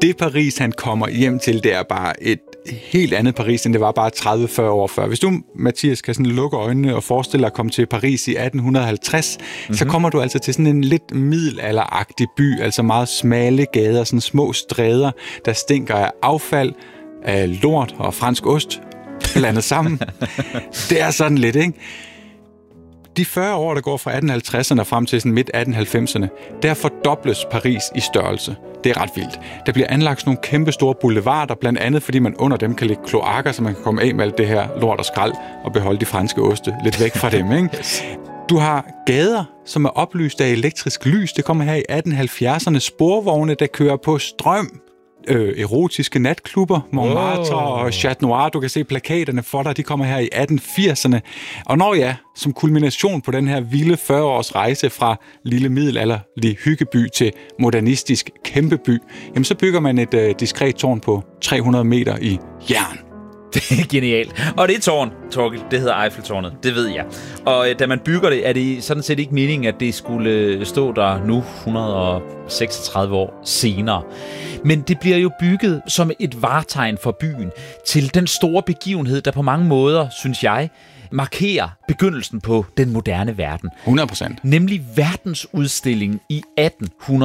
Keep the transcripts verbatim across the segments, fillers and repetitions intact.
Det Paris, han kommer hjem til, det er bare et helt andet Paris, end det var bare tredive til fyrre år før. Hvis du, Mathias, kan sådan lukke øjnene og forestille dig at komme til Paris i atten halvtreds, mm-hmm. så kommer du altså til sådan en lidt middelalderagtig by, altså meget smalle gader, sådan små stræder, der stinker af affald, af lort og fransk ost blandet sammen. Det er sådan lidt, ikke? De fyrre år, der går fra atten halvtredserne frem til sådan midt atten halvfemserne, der fordobles Paris i størrelse. Det er ret vildt. Der bliver anlagt sådan nogle kæmpe store boulevarder, blandt andet fordi man under dem kan lægge kloakker, så man kan komme af med alt det her lort og skrald og beholde de franske oste lidt væk fra dem, ikke? Du har gader, som er oplyst af elektrisk lys. Det kommer her i atten halvfjerdserne. Sporvogne, der kører på strøm. Øh, erotiske natklubber, Montmartre oh. og Chat Noir. Du kan se plakaterne for dig, de kommer her i atten firserne. Og når ja, som kulmination på den her vilde fyrre års rejse fra lille middelalderlig hyggeby til modernistisk kæmpeby, jamen så bygger man et øh, diskret tårn på tre hundrede meter i jern. Det er genialt. Og det tårn, Torgild, det hedder Eiffeltårnet. Det ved jeg. Og da man bygger det, er det sådan set ikke meningen, at det skulle stå der nu et hundrede og seksogtredive år senere. Men det bliver jo bygget som et vartegn for byen til den store begivenhed, der på mange måder, synes jeg, markerer begyndelsen på den moderne verden. hundrede procent. Nemlig verdensudstillingen i atten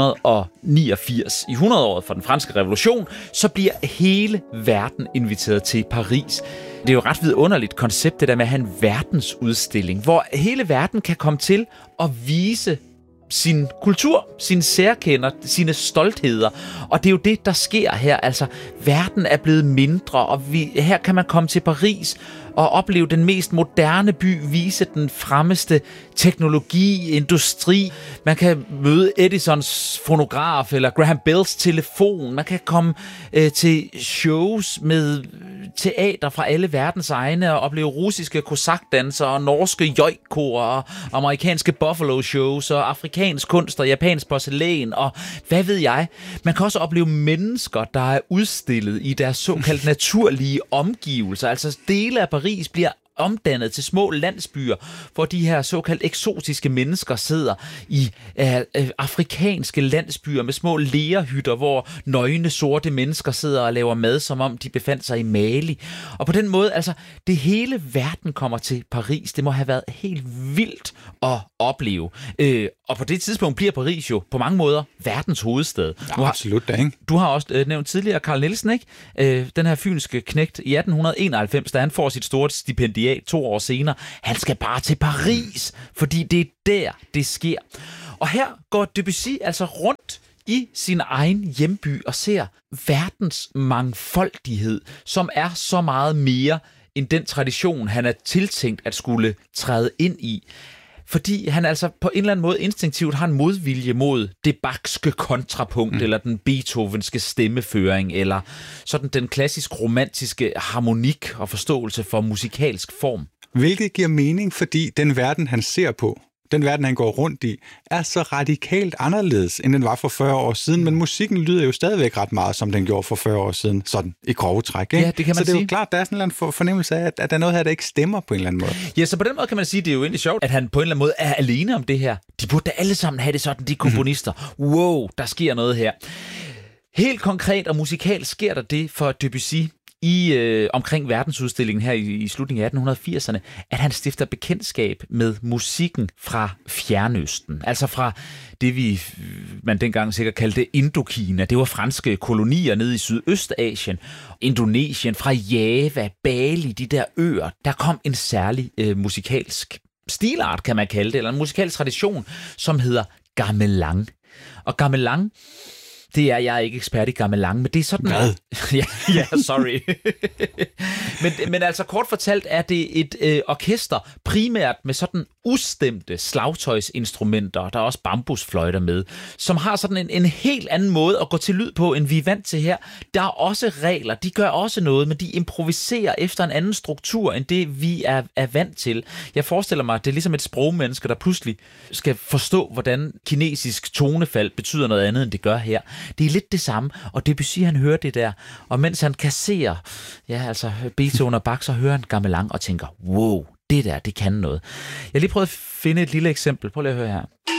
niogfirs. I hundrede-året for den franske revolution, så bliver hele verden inviteret til Paris. Det er jo et ret vidunderligt koncept, det der med at have en verdensudstilling, hvor hele verden kan komme til at vise sin kultur, sine særkender, sine stoltheder. Og det er jo det, der sker her. Altså, verden er blevet mindre, og vi, her kan man komme til Paris og opleve den mest moderne by, vise den fremmeste teknologi, industri. Man kan møde Edisons fonograf eller Graham Bells telefon. Man kan komme øh, til shows med teater fra alle verdens egne og opleve russiske kosakdanser og norske jojkor og amerikanske buffalo shows og afrikansk kunst og japansk porcelæn og hvad ved jeg. Man kan også opleve mennesker, der er udstillet i deres såkaldt naturlige omgivelser. Altså dele af Paris bliver omdannet til små landsbyer, hvor de her såkaldt eksotiske mennesker sidder i øh, øh, afrikanske landsbyer med små lerhytter, hvor nøgne sorte mennesker sidder og laver mad, som om de befandt sig i Mali. Og på den måde, altså, det hele verden kommer til Paris. Det må have været helt vildt at opleve. Øh, og på det tidspunkt bliver Paris jo på mange måder verdens hovedstad. Ja, du har, absolut da, ikke? Du har også øh, nævnt tidligere Carl Nielsen, ikke? Øh, den her fynske knægt i atten enoghalvfems, da han får sit store stipendiat to år senere. Han skal bare til Paris, fordi det er der, det sker. Og her går Debussy altså rundt i sin egen hjemby og ser verdens mangfoldighed, som er så meget mere end den tradition, han er tiltænkt at skulle træde ind i. Fordi han altså på en eller anden måde instinktivt har en modvilje mod det Bachske kontrapunkt, mm. eller den beethovenske stemmeføring, eller sådan den klassisk romantiske harmonik og forståelse for musikalsk form. Hvilket giver mening, fordi den verden, han ser på, den verden, han går rundt i, er så radikalt anderledes, end den var for fyrre år siden. Men musikken lyder jo stadigvæk ret meget, som den gjorde for fyrre år siden, sådan i grove træk, ikke? Ja, det kan man så det er sige. jo klart, der er sådan en eller anden fornemmelse af, at der er noget her, der ikke stemmer på en eller anden måde. Ja, så på den måde kan man sige, at det er jo egentlig sjovt, at han på en eller anden måde er alene om det her. De burde da alle sammen have det sådan, de komponister. Mm-hmm. Wow, der sker noget her. Helt konkret og musikalt sker der det for Debussy i øh, omkring verdensudstillingen her i, i slutningen af atten firserne, at han stifter bekendtskab med musikken fra Fjernøsten. Altså fra det, vi man dengang sikkert kaldte Indokina. Det var franske kolonier nede i Sydøstasien, Indonesien, fra Java, Bali, de der øer. Der kom en særlig øh, musikalsk stilart, kan man kalde det, eller en musikalsk tradition, som hedder gamelan. Og gamelan, det er, jeg er ikke ekspert i gamelan, men det er sådan... Hvad? ja, ja, sorry. men, men altså kort fortalt er det et øh, orkester, primært med sådan ustemte slagtøjsinstrumenter, der er også bambusfløjter med, som har sådan en, en helt anden måde at gå til lyd på, end vi er vant til her. Der er også regler, de gør også noget, men de improviserer efter en anden struktur, end det vi er, er vant til. Jeg forestiller mig, at det er ligesom et sprogmenneske, der pludselig skal forstå, hvordan kinesisk tonefald betyder noget andet, end det gør her. Det er lidt det samme, og Debussy, han hører det der, og mens han kasserer, ja, altså Beethoven og Bach, så hører han gamelan og tænker, wow, det der, det kan noget. Jeg har lige prøvet at finde et lille eksempel. Prøv lige at høre her.